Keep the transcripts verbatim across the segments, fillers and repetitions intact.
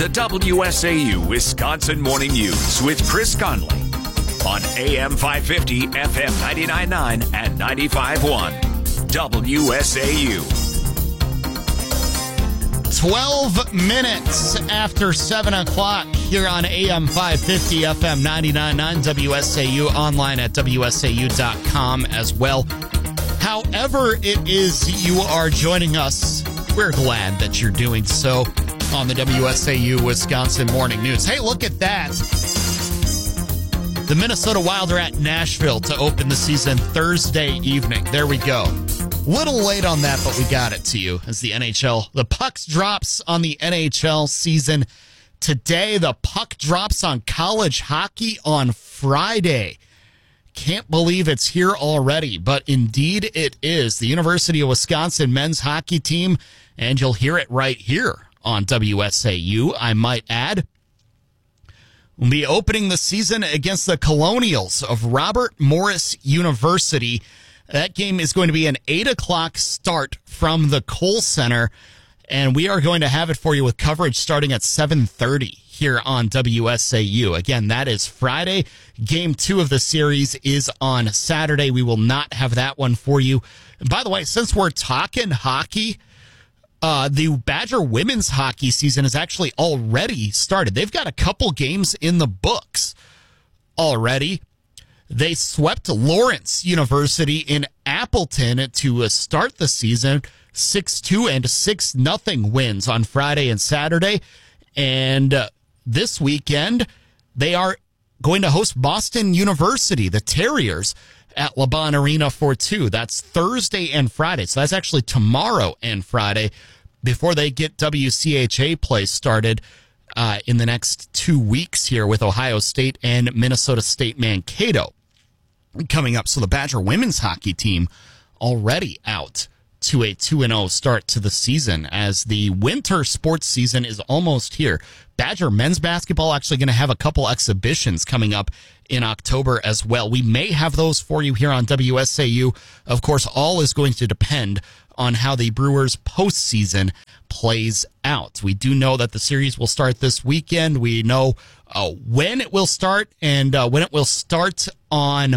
the W S A U Wisconsin Morning News with Chris Conley on A M five fifty, F M ninety-nine point nine and ninety-five point one W S A U. twelve minutes after seven o'clock here on A M five fifty, F M ninety-nine point nine W S A U, online at W S A U dot com as well. However it is you are joining us, we're glad that you're doing so on the W S A U Wisconsin Morning News. Hey, look at that. The Minnesota Wild are at Nashville to open the season Thursday evening. There we go. Little late on that, but we got it to you as the N H L. The pucks drops on the N H L season today. The puck drops on college hockey on Friday. Can't believe it's here already, but indeed it is. The University of Wisconsin men's hockey team, and you'll hear it right here on W S A U, I might add, will be opening the season against the Colonials of Robert Morris University. That game is going to be an eight o'clock start from the Kohl Center, and we are going to have it for you with coverage starting at seven thirty here on W S A U. Again, that is Friday. Game two of the series is on Saturday. We will not have that one for you. And by the way, since we're talking hockey, Uh, the Badger women's hockey season has actually already started. They've got a couple games in the books already. They swept Lawrence University in Appleton to uh, start the season, six two and six nothing wins on Friday and Saturday. And uh, this weekend, they are going to host Boston University, the Terriers, at LeBron Arena for two. That's Thursday and Friday. So that's actually tomorrow and Friday before they get W C H A play started uh, in the next two weeks here with Ohio State and Minnesota State Mankato coming up. So the Badger women's hockey team already out to a two and oh start to the season as the winter sports season is almost here. Badger men's basketball actually going to have a couple exhibitions coming up in October as well. We may have those for you here on W S A U. Of course, all is going to depend on how the Brewers postseason plays out. We do know that the series will start this weekend. We know uh, when it will start, and uh, when it will start on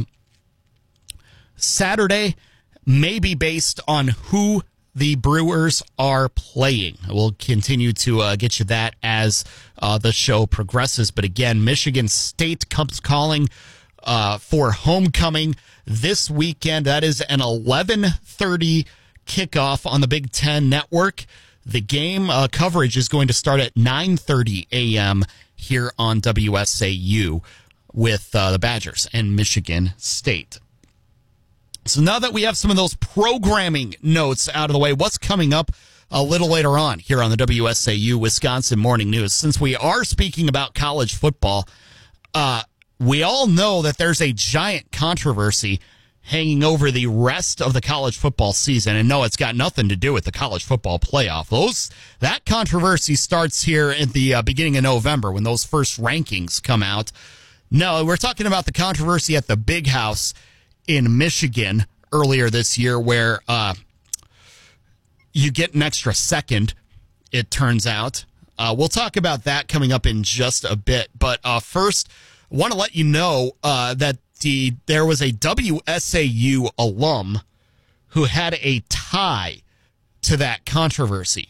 Saturday may be based on who the Brewers are playing. We'll continue to uh, get you that as uh, the show progresses. But again, Michigan State comes calling uh, for homecoming this weekend. That is an eleven thirty kickoff on the Big Ten Network. The game uh, coverage is going to start at nine thirty a.m. here on W S A U with uh, the Badgers and Michigan State. So now that we have some of those programming notes out of the way, what's coming up a little later on here on the W S A U Wisconsin Morning News? Since we are speaking about college football, uh, we all know that there's a giant controversy hanging over the rest of the college football season. And no, it's got nothing to do with the college football playoff. Those That controversy starts here at the uh, beginning of November when those first rankings come out. No, we're talking about the controversy at the Big House in Michigan earlier this year where uh, you get an extra second, it turns out. Uh, we'll talk about that coming up in just a bit. But uh, first, I want to let you know uh, that the there was a W S A U alum who had a tie to that controversy.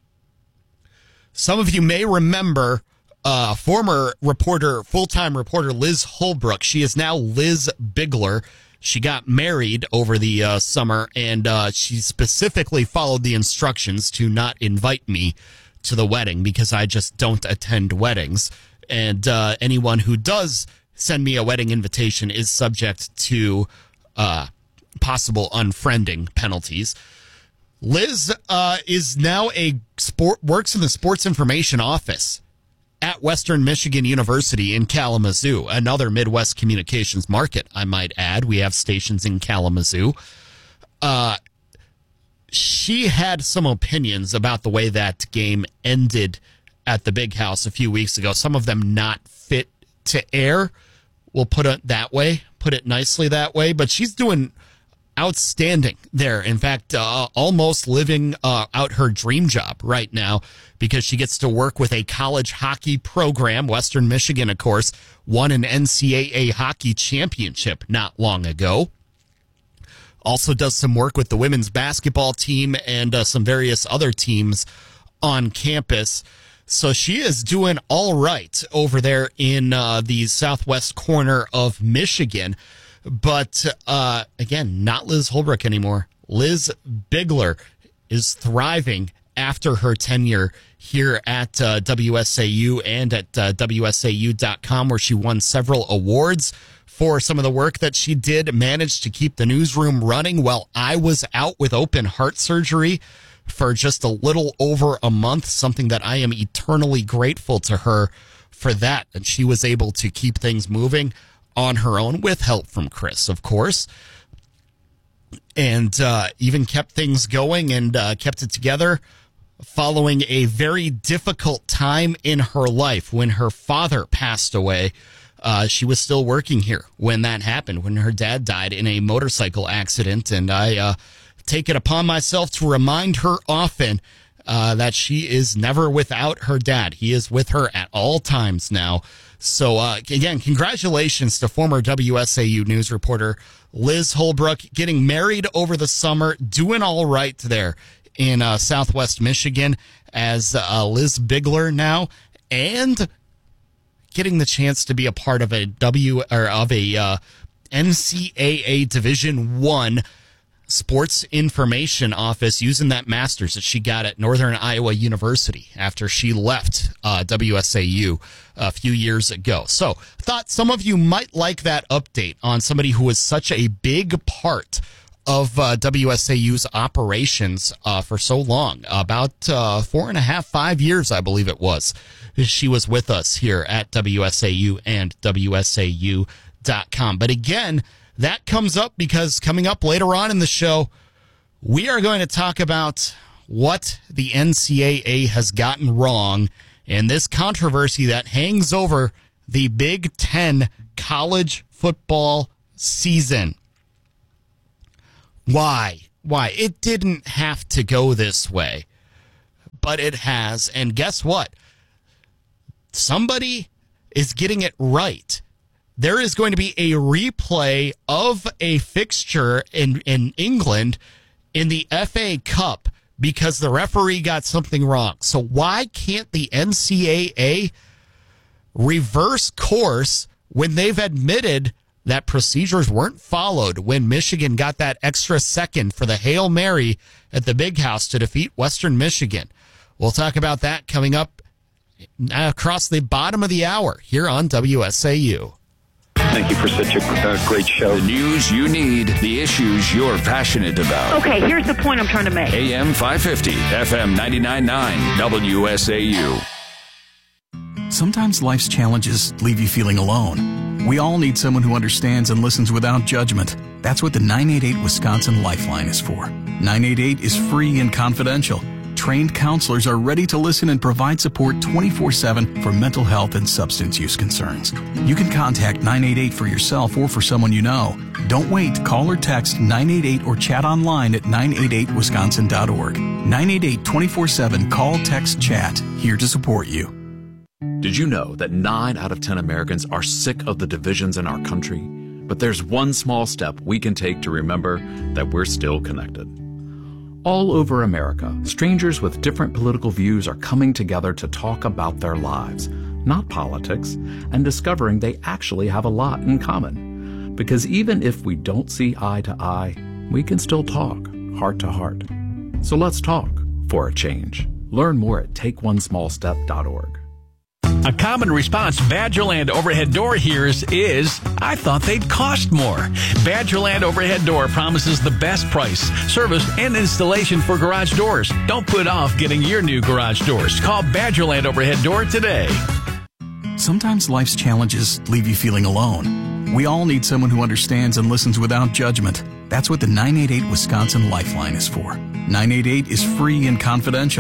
Some of you may remember uh, former reporter, full-time reporter Liz Holbrook. She is now Liz Bigler. She got married over the uh, summer, and uh, she specifically followed the instructions to not invite me to the wedding because I just don't attend weddings. And uh, anyone who does send me a wedding invitation is subject to uh, possible unfriending penalties. Liz uh, is now a sport works in the sports information office at Western Michigan University in Kalamazoo, another Midwest communications market, I might add. We have stations in Kalamazoo. Uh, she had some opinions about the way that game ended at the Big House a few weeks ago. Some of them not fit to air. We'll put it that way, put it nicely that way. But she's doing outstanding there. In fact, uh, almost living uh, out her dream job right now because she gets to work with a college hockey program. Western Michigan, of course, won an N C double A hockey championship not long ago. Also does some work with the women's basketball team and uh, some various other teams on campus. So she is doing all right over there in uh, the southwest corner of Michigan. But, uh, again, not Liz Holbrook anymore. Liz Bigler is thriving after her tenure here at uh, W S A U and at uh, W S A U dot com, where she won several awards for some of the work that she did, managed to keep the newsroom running while I was out with open heart surgery for just a little over a month, something that I am eternally grateful to her for that. And she was able to keep things moving on her own with help from Chris, of course, and uh, even kept things going and uh, kept it together following a very difficult time in her life when her father passed away. Uh, she was still working here when that happened, when her dad died in a motorcycle accident, and I uh, take it upon myself to remind her often uh, that she is never without her dad. He is with her at all times now. So, uh, again, congratulations to former W S A U news reporter Liz Holbrook, getting married over the summer, doing all right there in uh, southwest Michigan as uh, Liz Bigler now, and getting the chance to be a part of a W or of a uh, N C double A Division One sports information office, using that master's that she got at Northern Iowa University after she left uh, W S A U a few years ago. So thought some of you might like that update on somebody who was such a big part of uh, W S A U's operations uh, for so long, about uh, four and a half, five years, I believe it was. She was with us here at W S A U and W S A U dot com. But again, that comes up because coming up later on in the show, we are going to talk about what the N C double A has gotten wrong and this controversy that hangs over the Big Ten college football season. Why? Why? It didn't have to go this way, but it has. And guess what? Somebody is getting it right. There is going to be a replay of a fixture in, in England in the F A Cup because the referee got something wrong. So why can't the N C double A reverse course when they've admitted that procedures weren't followed when Michigan got that extra second for the Hail Mary at the Big House to defeat Western Michigan? We'll talk about that coming up across the bottom of the hour here on W S A U. Thank you for such a uh, great show. The news you need, the issues you're passionate about. Okay, here's the point I'm trying to make. A M five fifty, F M ninety-nine point nine, W S A U. Sometimes life's challenges leave you feeling alone. We all need someone who understands and listens without judgment. That's what the nine eight eight Wisconsin Lifeline is for. nine eight eight is free and confidential. Trained counselors are ready to listen and provide support twenty-four seven for mental health and substance use concerns. You can contact nine eight eight for yourself or for someone you know. Don't wait. Call or text nine eight eight or chat online at nine eight eight wisconsin dot org. nine eight eight twenty-four seven Call, Text, Chat. Here to support you. Did you know that nine out of ten Americans are sick of the divisions in our country? But there's one small step we can take to remember that we're still connected. All over America, strangers with different political views are coming together to talk about their lives, not politics, and discovering they actually have a lot in common. Because even if we don't see eye to eye, we can still talk heart to heart. So let's talk for a change. Learn more at take one small step dot org. A common response Badgerland Overhead Door hears is, I thought they'd cost more. Badgerland Overhead Door promises the best price, service, and installation for garage doors. Don't put off getting your new garage doors. Call Badgerland Overhead Door today. Sometimes life's challenges leave you feeling alone. We all need someone who understands and listens without judgment. That's what the nine eight eight Wisconsin Lifeline is for. nine eight eight is free and confidential.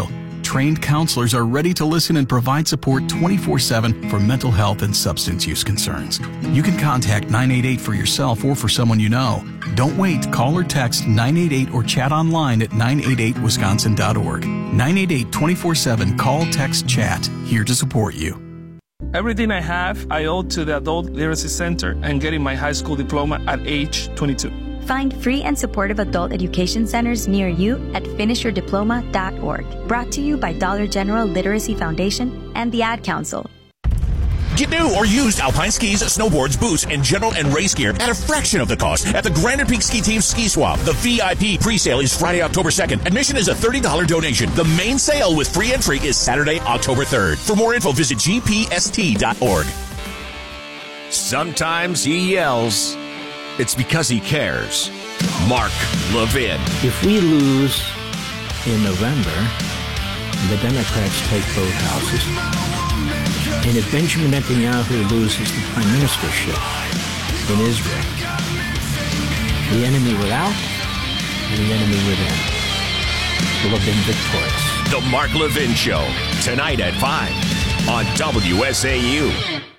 trained counselors are ready to listen and provide support twenty-four seven for mental health and substance use concerns. You can contact nine eight eight for yourself or for someone you know. Don't wait. Call or text nine eight eight or chat online at nine eight eight wisconsin dot org. nine eight eight, twenty-four seven. Call, text, chat. Here to support you. Everything I have, I owe to the Adult Literacy Center and getting my high school diploma at age twenty-two. Find free and supportive adult education centers near you at finish your diploma dot org. Brought to you by Dollar General Literacy Foundation and the Ad Council. Get new or used alpine skis, snowboards, boots, and general and race gear at a fraction of the cost at the Granite Peak Ski Team Ski Swap. The V I P pre-sale is Friday, October second. Admission is a thirty dollars donation. The main sale with free entry is Saturday, October third. For more info, visit G P S T dot org. Sometimes he yells. It's because he cares. Mark Levin. If we lose in November, the Democrats take both houses. And if Benjamin Netanyahu loses the prime ministership in Israel, the enemy without and the enemy within will have been victorious. The Mark Levin Show, tonight at five on W S A U.